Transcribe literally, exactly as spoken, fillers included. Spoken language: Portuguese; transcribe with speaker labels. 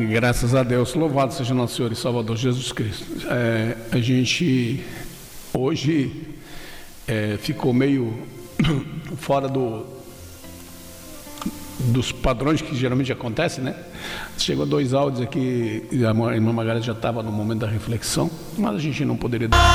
Speaker 1: Graças a Deus, louvado seja nosso Senhor e Salvador Jesus Cristo. É, a gente hoje é, ficou meio fora do, dos padrões que geralmente acontecem, né? Chegou dois áudios aqui, a irmã Margarida já estava no momento da reflexão, mas a gente não poderia...